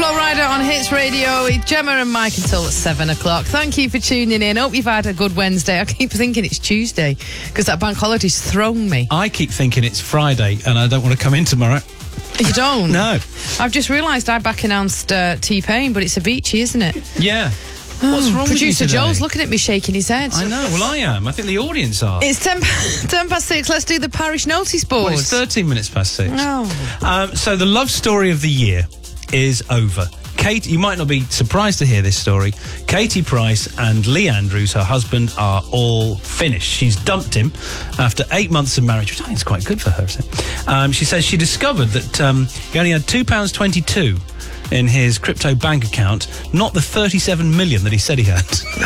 Flo Rida on Hits Radio with Gemma and Mike until 7 o'clock. Thank you for tuning in. Hope you've had a good Wednesday. I keep thinking it's Tuesday because that bank holiday's thrown me. I keep thinking it's Friday and I don't want to come in tomorrow. You don't? No. I've just realised I back announced T-Pain, but it's Avicii, isn't it? Yeah. What's wrong with you Producer today? Joel's looking at me shaking his head. I know. Well, I am. I think the audience are. It's 10 past 6. Let's do the parish notice board. Well, it's 13 minutes past 6. Oh. So the love story of the year is over. Kate, you might not be surprised to hear this story. Katie Price and Lee Andrews, her husband, are all finished. She's dumped him after 8 months of marriage, which I think is quite good for her. She says she discovered that he only had £2.22 in his crypto bank account, not the 37 million that he said he had.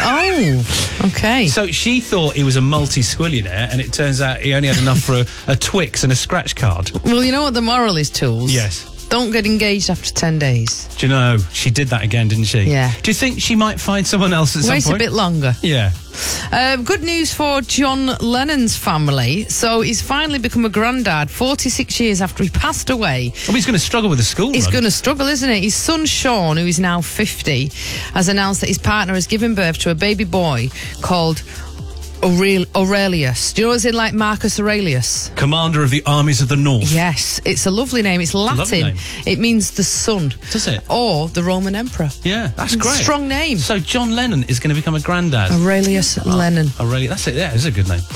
Oh, okay. So she thought he was a multi-squillionaire, and it turns out he only had enough for a Twix and a scratch card. Well, you know what the moral is, Tools? Yes. Don't get engaged after 10 days. Do you know, she did that again, didn't she? Yeah. Do you think she might find someone else at some point? Wait a bit longer. Yeah. Good news for John Lennon's family. So he's finally become a granddad 46 years after he passed away. Oh, he's going to struggle with the school He's run. going to struggle, isn't he? His son Sean, who is now 50, has announced that his partner has given birth to a baby boy called Aurelius. Do you know what's in like Marcus Aurelius? Commander of the armies of the North. Yes, it's a lovely name. It's Latin. Lovely name. It means the sun. Does it? Or the Roman emperor. Yeah, that's great. Strong name. So John Lennon is going to become a granddad. Aurelius Lennon. Aurelia, that's it. Yeah, it's a good name.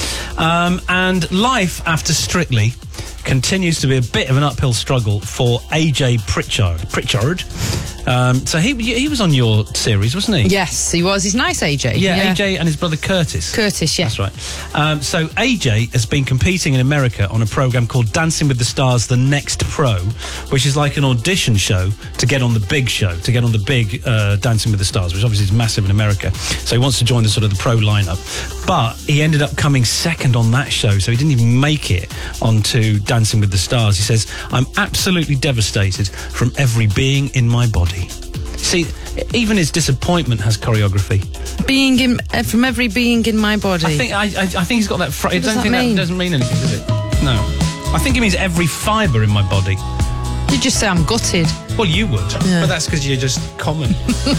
And life after Strictly continues to be a bit of an uphill struggle for AJ Pritchard. So he was on your series, wasn't he? Yes, he was. He's nice, AJ. Yeah, AJ and his brother Curtis. Curtis, yeah. That's right. So AJ has been competing in America on a program called Dancing with the Stars The Next Pro, which is like an audition show to get on the big show, to get on the big Dancing with the Stars, which obviously is massive in America. So he wants to join the sort of the pro lineup. But he ended up coming second on that show, so he didn't even make it onto Dancing with the Stars. He says, "I'm absolutely devastated from every being in my body." See, even his disappointment has choreography. From every being in my body. I think he's got that. What does that mean? That doesn't mean anything, does it? No. I think it means every fibre in my body. You just say I'm gutted. Well, you would, but that's because you're just common.